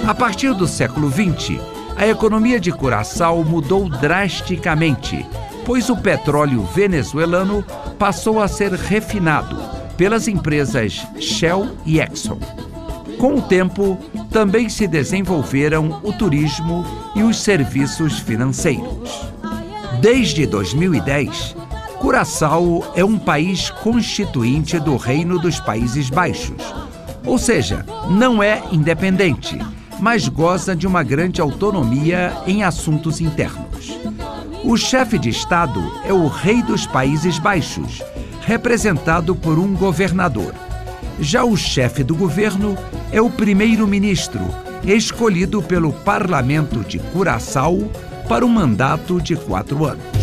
A partir do século XX, a economia de Curaçao mudou drasticamente, pois o petróleo venezuelano passou a ser refinado pelas empresas Shell e Exxon. Com o tempo, também se desenvolveram o turismo e os serviços financeiros. Desde 2010, Curaçao é um país constituinte do Reino dos Países Baixos, ou seja, não é independente, mas goza de uma grande autonomia em assuntos internos. O chefe de Estado é o Rei dos Países Baixos, representado por um governador. Já o chefe do governo é o primeiro-ministro, escolhido pelo Parlamento de Curaçao para um mandato de 4 anos.